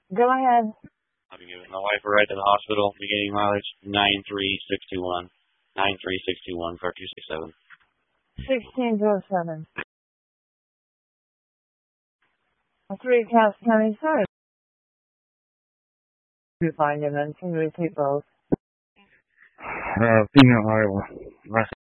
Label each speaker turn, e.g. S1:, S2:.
S1: Go ahead.
S2: I'll be giving my wife a ride to the hospital. Beginning mileage 93621. 93621 for 267.
S1: 1607. 3 Cass County, sorry. You find him and can you repeat both?
S3: Female Iowa.